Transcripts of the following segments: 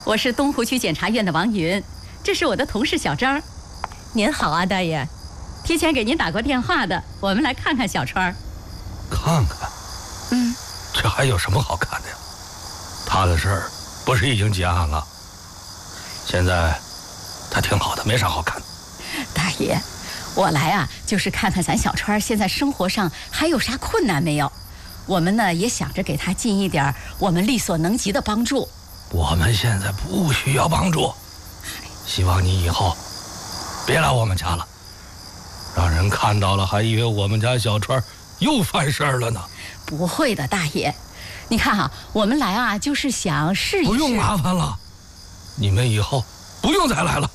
我是东湖区检察院的王云，这是我的同事小张。 您好啊，大爷。 提前给您打过电话的，我们来看看小川。 看看？这还有什么好看的呀？他的事儿不是已经结案了？现在他挺好的，没啥好看的。 大爷，我来啊，就是看看咱小川现在生活上还有啥困难没有。我们呢也想着给他尽一点我们力所能及的帮助。 我们现在不需要帮助，希望你以后别来我们家了，让人看到了还以为我们家小川又犯事儿了呢。 不会的，大爷，你看啊，我们来啊就是想试一试。 不用麻烦了，你们以后不用再来了。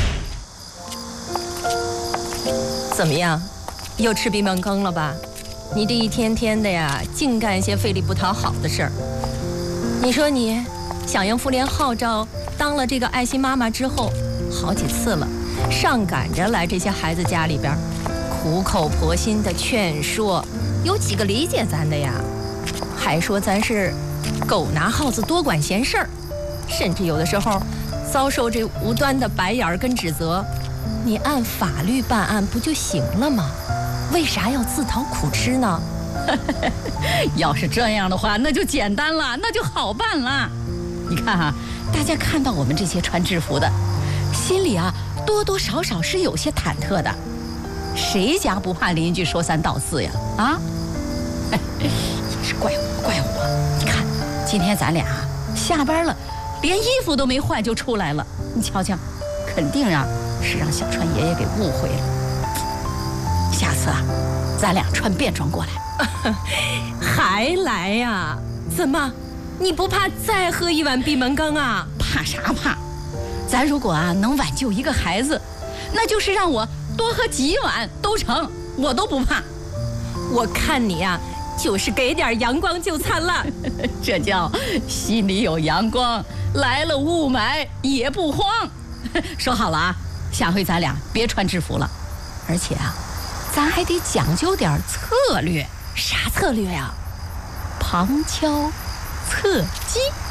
怎么样，又吃闭门羹了吧？你这一天天的呀，净干些费力不讨好的事儿。你说你响应妇联号召，当了这个爱心妈妈之后，好几次了，上赶着来这些孩子家里边，苦口婆心的劝说，有几个理解咱的呀？还说咱是狗拿耗子多管闲事儿，甚至有的时候遭受这无端的白眼儿跟指责。你按法律办案不就行了吗？为啥要自讨苦吃呢？ 要是这样的话，那就简单了，那就好办了。你看啊，大家看到我们这些穿制服的，心里啊多多少少是有些忐忑的。谁家不怕邻居说三道四呀？啊，也是怪我。你看，今天咱俩下班了，连衣服都没换就出来了。你瞧瞧，肯定啊是让小川爷爷给误会了。下次啊，咱俩穿便装过来。 还来呀？怎么？你不怕再喝一碗闭门羹啊？ 怕啥怕？咱如果啊能挽救一个孩子，那就是让我多喝几碗都成，我都不怕。 我看你啊，就是给点阳光就灿烂。 这叫心里有阳光，来了雾霾也不慌。说好了啊，下回咱俩别穿制服了，而且啊，咱还得讲究点策略。 啥策略呀？ 旁敲侧击。